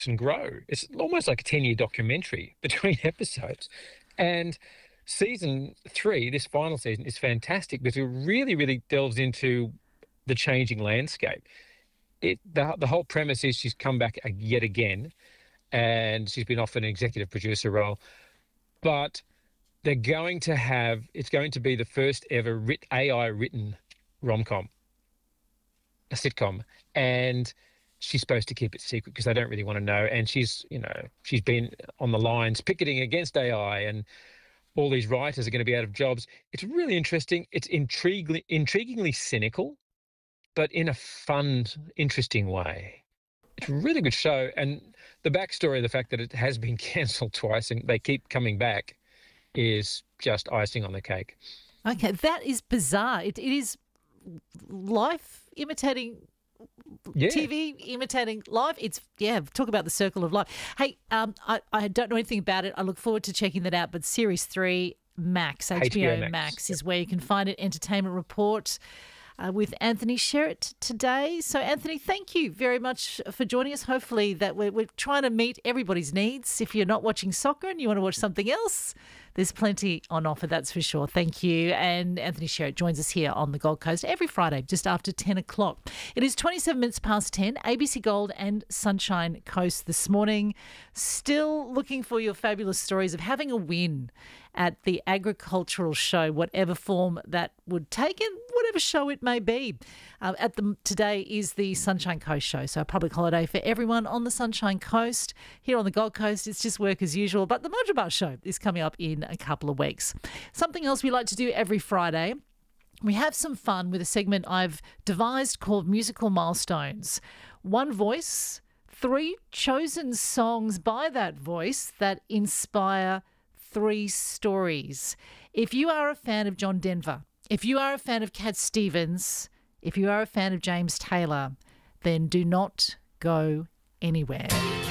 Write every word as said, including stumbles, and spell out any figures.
and grow. It's almost like a ten-year documentary between episodes. And season three, this final season, is fantastic because it really, really delves into the changing landscape. It the the whole premise is she's come back a- yet again, and she's been offered an executive producer role, but they're going to have it's going to be the first ever writ, A I written rom-com, a sitcom, and she's supposed to keep it secret because they don't really want to know. And she's, you know, she's been on the lines picketing against A I, and all these writers are going to be out of jobs. It's really interesting. It's intriguingly, intriguingly cynical, but in a fun, interesting way. It's a really good show, and the backstory, the fact that it has been cancelled twice and they keep coming back, is just icing on the cake. Okay, that is bizarre. It, it is life imitating Yeah, T V, imitating life. It's, yeah, talk about the circle of life. Hey, um, I, I don't know anything about it. I look forward to checking that out. But Series three, Max, H B O H B O Max. Max Yep. is where you can find it. Entertainment Report uh, with Anthony Sherritt today. So, Anthony, thank you very much for joining us. Hopefully that we're, we're trying to meet everybody's needs. If you're not watching soccer and you want to watch something else, there's plenty on offer, that's for sure. Thank you. And Anthony Sherritt joins us here on the Gold Coast every Friday, just after ten o'clock. It is twenty-seven minutes past ten, A B C Gold and Sunshine Coast this morning. Still looking for your fabulous stories of having a win at the agricultural show, whatever form that would take and whatever show it may be. Uh, at the Today is the Sunshine Coast show, so a public holiday for everyone on the Sunshine Coast. Here on the Gold Coast, it's just work as usual, but the Mojo Bar show is coming up in a couple of weeks. Something else we like to do every Friday, we have some fun with a segment I've devised called Musical Milestones. One voice, three chosen songs by that voice that inspire three stories. If you are a fan of John Denver, if you are a fan of Cat Stevens, if you are a fan of James Taylor, then do not go anywhere.